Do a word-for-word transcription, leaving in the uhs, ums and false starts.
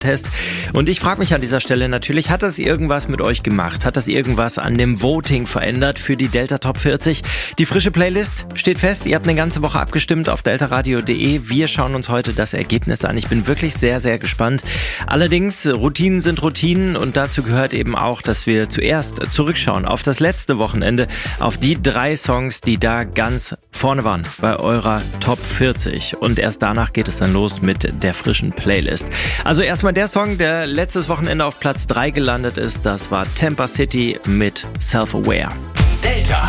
Test. Und ich frage mich an dieser Stelle natürlich, hat das irgendwas mit euch gemacht? Hat das irgendwas an dem Voting verändert für die Delta Top vierzig? Die frische Playlist steht fest. Ihr habt eine ganze Woche abgestimmt auf deltaradio punkt de. Wir schauen uns heute das Ergebnis an. Ich bin wirklich sehr, sehr gespannt. Allerdings, Routinen sind Routinen und dazu gehört eben auch, dass wir zuerst zurückschauen auf das letzte Wochenende, auf die drei Songs, die da ganz vorne waren bei eurer Top vierzig. Und erst danach geht es dann los mit der frischen Playlist. Also erstmal der Song, der letztes Wochenende auf Platz drei gelandet ist, das war Tampa City mit Self-Aware. Delta